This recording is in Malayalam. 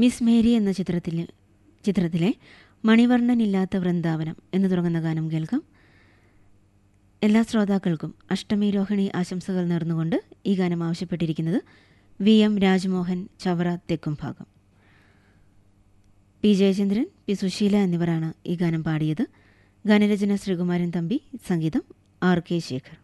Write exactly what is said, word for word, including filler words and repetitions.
മിസ് മേരി എന്ന ചിത്രത്തിലെ ചിത്രത്തിലെ മണിവർണ്ണനില്ലാത്ത വൃന്ദാവനം എന്ന് തുടങ്ങുന്ന ഗാനം കേൾക്കാം. എല്ലാ ശ്രോതാക്കൾക്കും അഷ്ടമി രോഹിണി ആശംസകൾ നേർന്നുകൊണ്ട് ഈ ഗാനം ആവശ്യപ്പെട്ടിരിക്കുന്നത് വി എം രാജ്മോഹൻ, ചവറ തെക്കും ഭാഗം. പി ജയചന്ദ്രൻ, പി സുശീല എന്നിവരാണ് ഈ ഗാനം പാടിയത്. ഗാനരചന ശ്രീകുമാരൻ തമ്പി, സംഗീതം ആർ കെ ശേഖർ.